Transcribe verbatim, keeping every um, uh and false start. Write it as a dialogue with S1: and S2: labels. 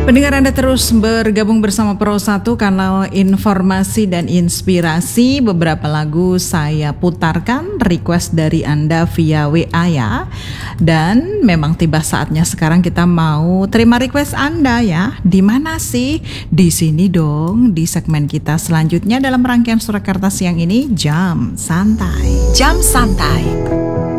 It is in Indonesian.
S1: Pendengar, Anda terus bergabung bersama Pro satu, kanal informasi dan inspirasi. Beberapa lagu saya putarkan request dari Anda via W A ya. Dan memang tiba saatnya sekarang kita mau terima request Anda ya. Di mana sih? Di sini dong, di segmen kita selanjutnya dalam rangkaian Surakarta siang ini, Jam Santai.
S2: Jam Santai.